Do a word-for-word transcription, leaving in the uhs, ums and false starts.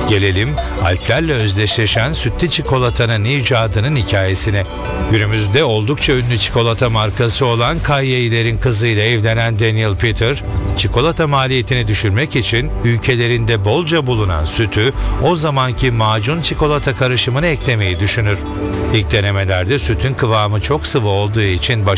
Gelelim Alplerle özdeşleşen sütlü çikolatanın icadının hikayesine. Günümüzde oldukça ünlü çikolata markası olan Kayyei'lerin kızıyla evlenen Daniel Peter, çikolata maliyetini düşürmek için ülkelerinde bolca bulunan sütü o zamanki macun çikolata karışımına eklemeyi düşünür. İlk denemelerde sütün kıvamı çok sıvı olduğu için